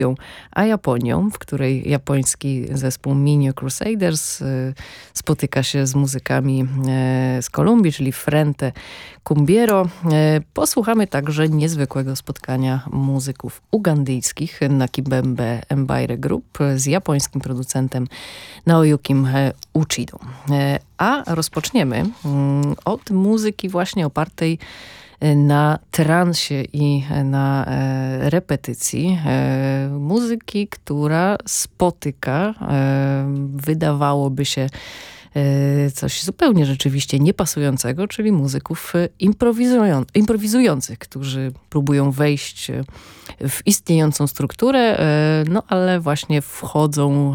a Japonią, w której japoński zespół Minio Crusaders spotyka się z muzykami z Kolumbii, czyli Frente Cumbiero. Posłuchamy także niezwykłego spotkania muzyków ugandyjskich na Kibembe Mbaire Group z japońskim producentem Naoyukim Uchidą. A rozpoczniemy od muzyki właśnie opartej na transie i na repetycji. Muzyki, która spotyka, wydawałoby się, coś zupełnie rzeczywiście niepasującego, czyli muzyków improwizujących, którzy próbują wejść w istniejącą strukturę, no ale właśnie wchodzą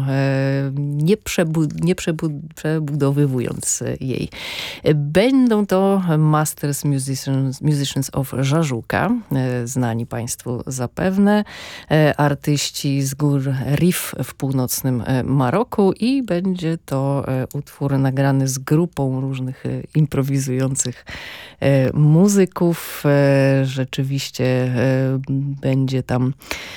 przebudowywując jej. Będą to Masters Musicians of Żarzuka, znani Państwu zapewne, artyści z gór Rif w północnym Maroku i będzie to utwór nagrany z grupą różnych improwizujących muzyków. Rzeczywiście będzie tam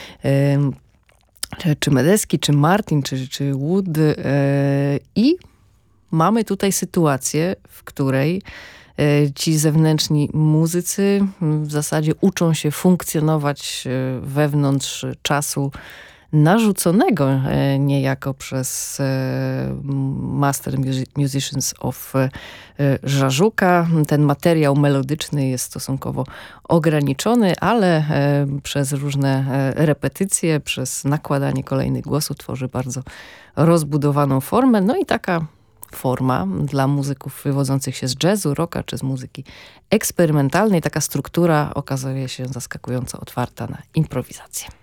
czy Medeski, czy Martin, czy Wood i mamy tutaj sytuację, w której ci zewnętrzni muzycy w zasadzie uczą się funkcjonować wewnątrz czasu narzuconego niejako przez Master Musicians of Żarzuka. Ten materiał melodyczny jest stosunkowo ograniczony, ale przez różne repetycje, przez nakładanie kolejnych głosów tworzy bardzo rozbudowaną formę. No i taka forma dla muzyków wywodzących się z jazzu, rocka czy z muzyki eksperymentalnej. Taka struktura okazuje się zaskakująco otwarta na improwizację.